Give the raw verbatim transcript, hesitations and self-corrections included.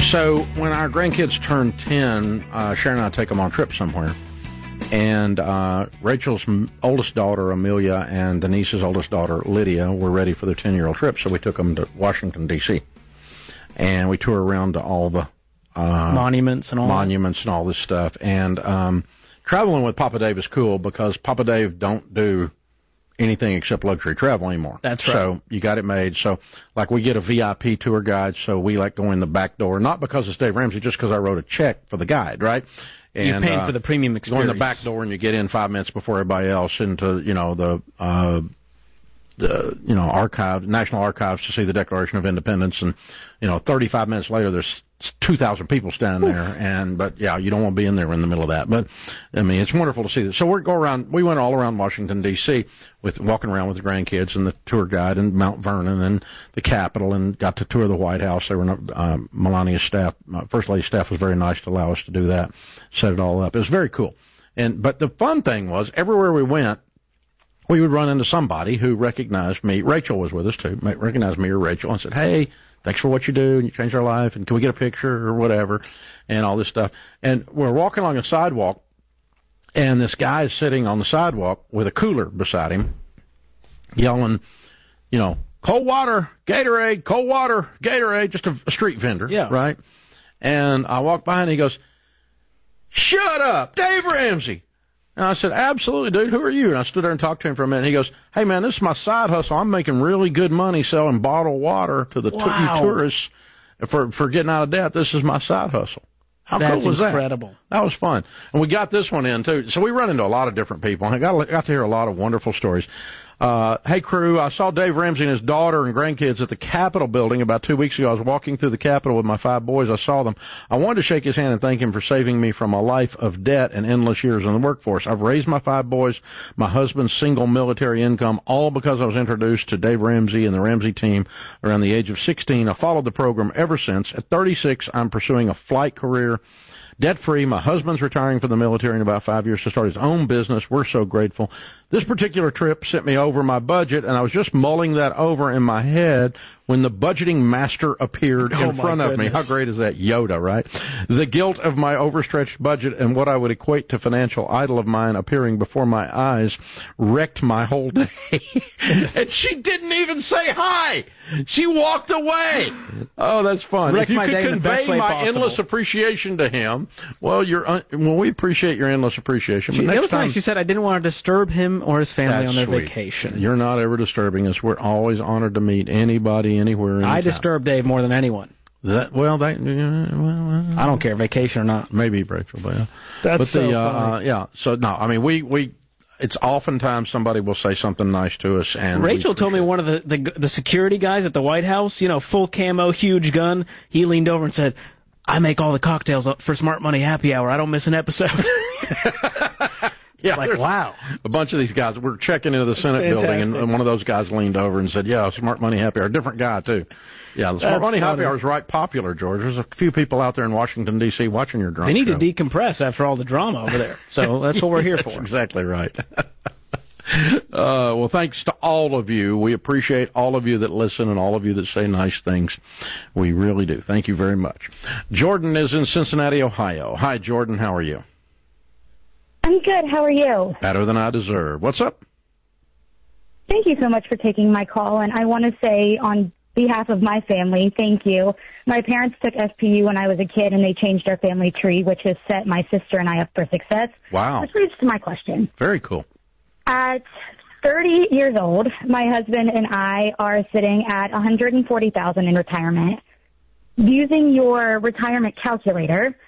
So when our grandkids turn ten, uh, Sharon and I take them on a trip somewhere. And uh, Rachel's oldest daughter, Amelia, and Denise's oldest daughter, Lydia, were ready for their ten-year-old trip, so we took them to Washington, D C And we toured around to all the uh, monuments and all monuments and all this stuff. And um, traveling with Papa Dave is cool because Papa Dave don't do anything except luxury travel anymore. That's right. So you got it made. So, like, we get a V I P tour guide, so we like go in the back door, not because it's Dave Ramsey, just because I wrote a check for the guide, right? And, You're paying uh, for the premium experience. You go in the back door and you get in five minutes before everybody else into, you know, the, uh, the, you know, archive, National Archives to see the Declaration of Independence. And, you know, thirty-five minutes later, there's two thousand people standing there. And, but yeah, you don't want to be in there in the middle of that. But, I mean, it's wonderful to see this. So we go around, we went all around Washington, D C with walking around with the grandkids and the tour guide and Mount Vernon and the Capitol and got to tour the White House. They were, uh, Melania's staff, uh, First Lady's staff was very nice to allow us to do that, set it all up. It was very cool. And, but the fun thing was everywhere we went, we would run into somebody who recognized me. Rachel was with us, too, recognized me or Rachel, and said, hey, thanks for what you do, and you changed our life, and can we get a picture or whatever, and all this stuff. And we're walking along a sidewalk, and this guy is sitting on the sidewalk with a cooler beside him, yelling, you know, cold water, Gatorade, cold water, Gatorade, just a, a street vendor, yeah. right? And I walked by, and he goes, shut up, Dave Ramsey. And I said, absolutely, dude, who are you? And I stood there and talked to him for a minute. He goes, hey, man, this is my side hustle. I'm making really good money selling bottled water to the wow. t- tourists for, for getting out of debt. This is my side hustle. How That's cool was that? incredible. That was fun. And we got this one in, too. So we run into a lot of different people. I got, got to hear a lot of wonderful stories. Uh, hey, crew, I saw Dave Ramsey and his daughter and grandkids at the Capitol building about two weeks ago. I was walking through the Capitol with my five boys. I saw them. I wanted to shake his hand and thank him for saving me from a life of debt and endless years in the workforce. I've raised my five boys, my husband's single military income, all because I was introduced to Dave Ramsey and the Ramsey team around the age of sixteen. I followed the program ever since. At thirty-six, I'm pursuing a flight career, debt-free. My husband's retiring from the military in about five years to start his own business. We're so grateful. This particular trip sent me over my budget, and I was just mulling that over in my head when the budgeting master appeared oh in front of me. How great is that? Yoda, right? The guilt of my overstretched budget and what I would equate to financial idol of mine appearing before my eyes wrecked my whole day. And she didn't even say hi. She walked away. Oh, that's fun. Wrecked if you my could day convey in the best way my possible. endless appreciation to him, well, you're un- well, we appreciate your endless appreciation. She, but it was time, nice. She said I didn't want to disturb him or his family That's on their sweet. vacation. You're not ever disturbing us. We're always honored to meet anybody, anywhere, anytime. I disturb Dave more than anyone. That well, that uh, well, I don't care, vacation or not. Maybe Rachel, but yeah. That's but so the, uh, funny. uh, yeah. So no, I mean we we. It's oftentimes somebody will say something nice to us, and Rachel told me one of the, the the security guys at the White House, you know, full camo, huge gun. He leaned over and said, "I make all the cocktails up for Smart Money Happy Hour. I don't miss an episode." Yeah, like, wow. A bunch of these guys. We're checking into the Senate building, and, and one of those guys leaned over and said, yeah, Smart Money Happy Hour. A different guy, too. Yeah, the Smart That's Money funny. Happy Hour is right popular, George. There's a few people out there in Washington, D C watching your drunk They need show. to decompress after all the drama over there. So that's what we're here for. That's exactly right. uh, well, thanks to all of you. We appreciate all of you that listen and all of you that say nice things. We really do. Thank you very much. Jordan is in Cincinnati, Ohio. Hi, Jordan. How are you? I'm good. How are you? Better than I deserve. What's up? Thank you so much for taking my call, and I want to say on behalf of my family, thank you. My parents took S P U when I was a kid, and they changed our family tree, which has set my sister and I up for success. Wow. Which leads to my question. Very cool. At thirty years old, my husband and I are sitting at one hundred forty thousand dollars in retirement. Using your retirement calculator,